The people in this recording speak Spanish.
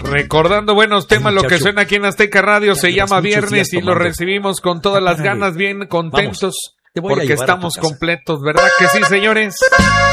Recordando buenos temas, lo que suena aquí en Azteca Radio se llama Viernes y lo tomando. recibimos con todas las ganas, bien contentos, Te voy a porque llevar a tu estamos casa. completos, ¿verdad que sí, señores?